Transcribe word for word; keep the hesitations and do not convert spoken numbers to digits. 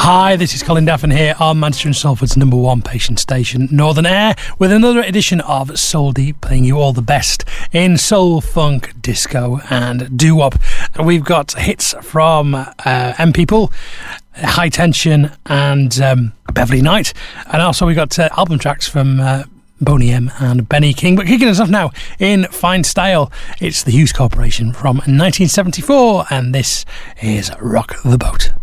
Hi, this is Colin Daffin here on Manchester and Salford's number one patient station, Northern Air, with another edition of Soul Deep, playing you all the best in soul, funk, disco and doo-wop. We've got hits from uh, M People, High Tension and um, Beverly Knight, and also we've got uh, album tracks from uh, Boney M and Benny King. But kicking us off now in fine style, it's the Hughes Corporation from nineteen seventy-four, and this is Rock the Boat.